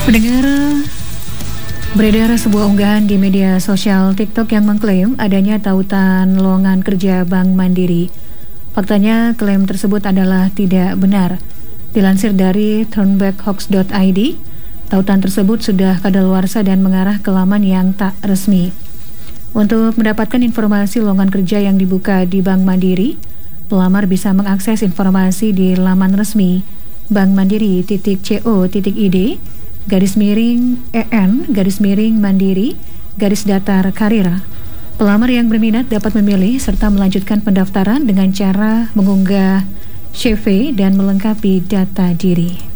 Pendengar, beredar sebuah unggahan di media sosial TikTok yang mengklaim adanya tautan lowongan kerja Bank Mandiri. Faktanya, klaim tersebut adalah tidak benar. Dilansir dari turnbackhoax.id, tautan tersebut sudah kadaluarsa dan mengarah ke laman yang tak resmi. Untuk mendapatkan informasi lowongan kerja yang dibuka di Bank Mandiri, pelamar bisa mengakses informasi di laman resmi bankmandiri.co.id /EN/Mandiri /datar karir. Pelamar yang berminat dapat memilih serta melanjutkan pendaftaran dengan cara mengunggah CV dan melengkapi data diri.